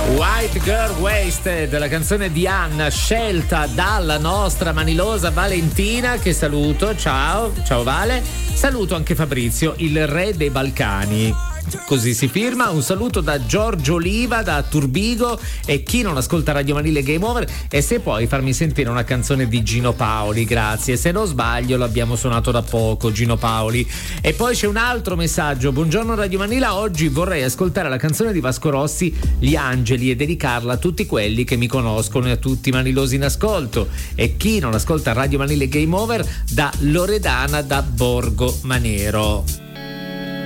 White Girl Wasted, la canzone di Anna scelta dalla nostra manilosa Valentina, che saluto. Ciao Vale. Saluto anche Fabrizio, il re dei Balcani, così si firma. Un saluto da Giorgio Oliva da Turbigo. E chi non ascolta Radio Manile Game Over, e se puoi farmi sentire una canzone di Gino Paoli, grazie. Se non sbaglio l'abbiamo suonato da poco, Gino Paoli. E poi c'è un altro messaggio: buongiorno Radio Manila, oggi vorrei ascoltare la canzone di Vasco Rossi, Gli Angeli, e dedicarla a tutti quelli che mi conoscono e a tutti i manilosi in ascolto. E chi non ascolta Radio Manile Game Over, da Loredana da Borgo Manero.